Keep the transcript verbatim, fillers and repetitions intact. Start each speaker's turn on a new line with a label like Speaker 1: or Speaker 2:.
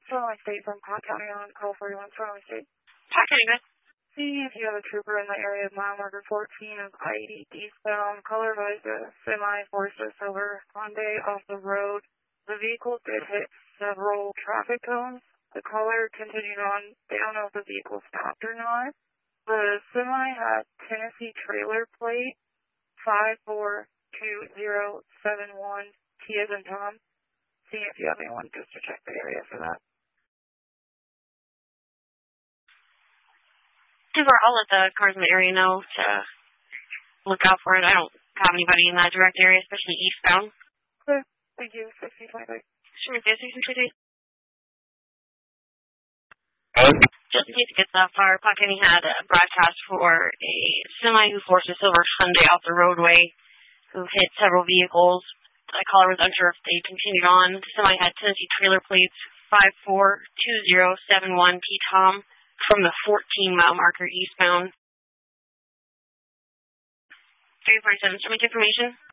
Speaker 1: Sterling State from Pot County on call forty-one, Sterling State.
Speaker 2: Pot County, good.
Speaker 1: See if you have a trooper in the area of mile marker fourteen of I eighty eastbound. Color advised a semi forced a silver Hyundai off the road. The vehicle did hit several traffic cones. The caller continued on. They don't know if the vehicle stopped or not. The semi had Tennessee trailer plate five four two zero seven one T as in Tom. See if you have anyone just to check the area for that.
Speaker 2: Super, I'll let the cars in the area know to look out for it. I don't have anybody in that direct area, especially eastbound.
Speaker 1: Clear. Thank you. sixteen twenty-three.
Speaker 2: Sure, sixteen twenty-three. Just in case it gets that far, Pot County had a broadcast for a semi who forced a silver Hyundai off the roadway, who hit several vehicles. The caller was unsure if they continued on. The semi had Tennessee trailer plates five four two zero seven one P Tom from the fourteen mile marker eastbound. three forty-seven, show me information.